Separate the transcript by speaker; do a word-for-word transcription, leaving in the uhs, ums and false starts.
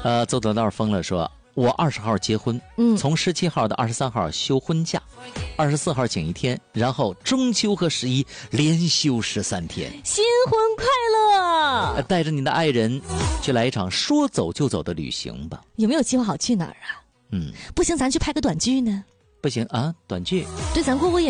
Speaker 1: 呃，邹德道疯了说，我二十号结婚，
Speaker 2: 嗯，
Speaker 1: 从十七号到二十三号休婚假，二十四号请一天，然后中秋和十一连休十三天。
Speaker 2: 新婚快乐！
Speaker 1: 呃带着你的爱人去来一场说走就走的旅行吧。
Speaker 2: 有没有计划好去哪儿啊？
Speaker 1: 嗯，
Speaker 2: 不行，咱去拍个短剧呢。
Speaker 1: 不行啊，短剧。
Speaker 2: 对，咱过过瘾。